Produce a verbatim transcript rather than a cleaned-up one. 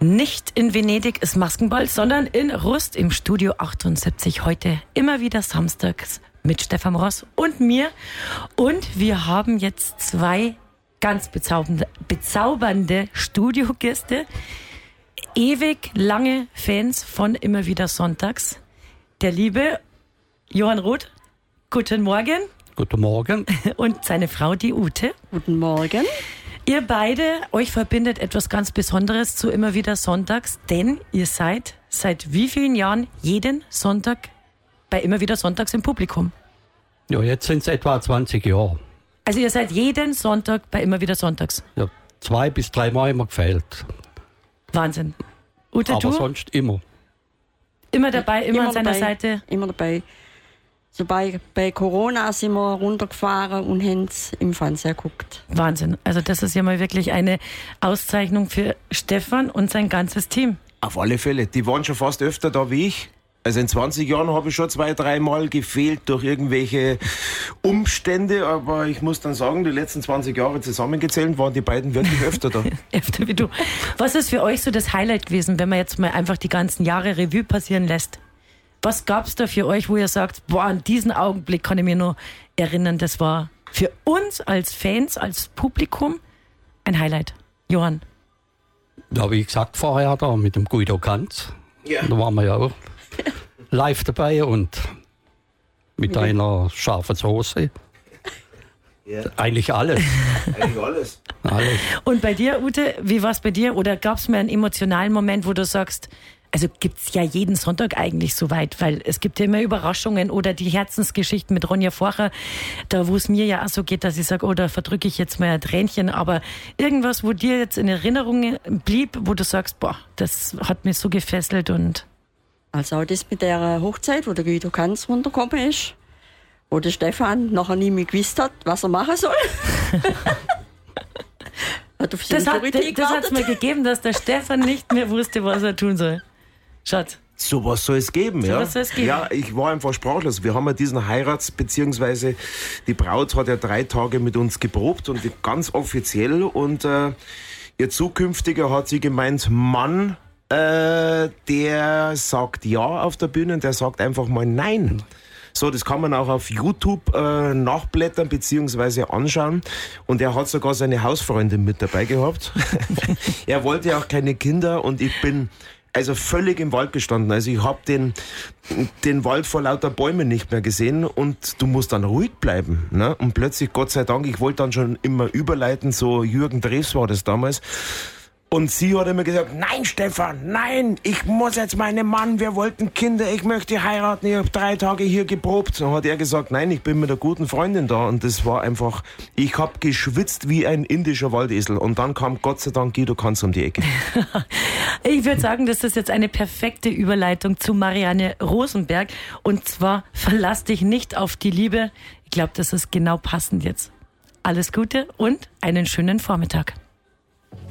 Nicht in Venedig ist Maskenball, sondern in Rust im Studio achtundsiebzig. Heute immer wieder samstags mit Stefan Ross und mir. Und wir haben jetzt zwei ganz bezaubernde, bezaubernde Studiogäste. Ewig lange Fans von Immer wieder sonntags. Der liebe Johann Roth. Guten Morgen. Guten Morgen. Und seine Frau, die Ute. Guten Morgen. Ihr beide, euch verbindet etwas ganz Besonderes zu Immer wieder sonntags, denn ihr seid seit wie vielen Jahren jeden Sonntag bei Immer wieder sonntags im Publikum? Ja, jetzt sind es etwa zwanzig Jahre. Also ihr seid jeden Sonntag bei Immer wieder sonntags? Ja, zwei bis drei Mal immer gefehlt. Wahnsinn. Ute, Aber du? sonst immer. Immer dabei, immer, immer an seiner dabei, Seite? Immer dabei. So bei, bei Corona sind wir runtergefahren und haben es im Fernseher geguckt. Wahnsinn. Also das ist ja mal wirklich eine Auszeichnung für Stefan und sein ganzes Team. Auf alle Fälle. Die waren schon fast öfter da wie ich. Also in zwanzig Jahren habe ich schon zwei, dreimal gefehlt durch irgendwelche Umstände. Aber ich muss dann sagen, die letzten zwanzig Jahre zusammengezählt waren die beiden wirklich öfter da. Öfter wie du. Was ist für euch so das Highlight gewesen, wenn man jetzt mal einfach die ganzen Jahre Revue passieren lässt? Was gab's da für euch, wo ihr sagt, boah, an diesen Augenblick kann ich mich noch erinnern, das war für uns als Fans, als Publikum ein Highlight. Johann? Ja, wie gesagt vorher da mit dem Guido Kanz. Ja. Da waren wir ja auch live dabei und mit Ja. einer scharfen Hose. Ja. Eigentlich alles. Eigentlich alles. alles. Und bei dir, Ute, wie war's bei dir? Oder gab's mal einen emotionalen Moment, wo du sagst, also gibt's ja jeden Sonntag eigentlich soweit, weil es gibt ja immer Überraschungen oder die Herzensgeschichten mit Ronja Forcher, da wo es mir ja auch so geht, dass ich sage, oh, da verdrücke ich jetzt mal ein Tränchen, aber irgendwas, wo dir jetzt in Erinnerung blieb, wo du sagst, boah, das hat mich so gefesselt und... Also auch das mit der Hochzeit, wo der Guido Kanz runtergekommen ist, wo der Stefan nachher nie mehr gewusst hat, was er machen soll. Hat auf Das hat Security das hat's gewartet. mir gegeben, dass der Stefan nicht mehr wusste, was er tun soll. Schatz. So was soll es geben, So ja? was soll es geben. Ja, ich war einfach sprachlos. Wir haben ja diesen Heirats- beziehungsweise die Braut hat ja drei Tage mit uns geprobt und ganz offiziell und äh, ihr zukünftiger hat sie gemeint, Mann, äh, der sagt ja auf der Bühne und der sagt einfach mal nein. So, das kann man auch auf YouTube äh, nachblättern beziehungsweise anschauen. Und er hat sogar seine Hausfreundin mit dabei gehabt. Er wollte ja auch keine Kinder und ich bin also völlig im Wald gestanden. Also ich habe den, den Wald vor lauter Bäumen nicht mehr gesehen und du musst dann ruhig bleiben. Ne? Und plötzlich, Gott sei Dank, ich wollte dann schon immer überleiten, so Jürgen Drews war das damals. Und sie hat immer gesagt, nein Stefan, nein, ich muss jetzt meinen Mann, wir wollten Kinder, ich möchte heiraten, ich habe drei Tage hier geprobt. Dann hat er gesagt, nein, ich bin mit einer guten Freundin da. Und das war einfach, ich habe geschwitzt wie ein indischer Waldesel. Und dann kam Gott sei Dank Guido Kanz um die Ecke. Ich würde sagen, das ist jetzt eine perfekte Überleitung zu Marianne Rosenberg. Und zwar, verlass dich nicht auf die Liebe. Ich glaube, das ist genau passend jetzt. Alles Gute und einen schönen Vormittag.